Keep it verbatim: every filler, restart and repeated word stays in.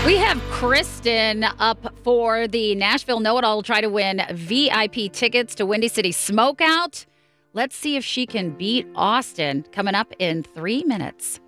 We have Kristen up for the Nashville Know-It-All. Try to win V I P tickets to Windy City Smokeout. Let's see if she can beat Austin coming up in three minutes.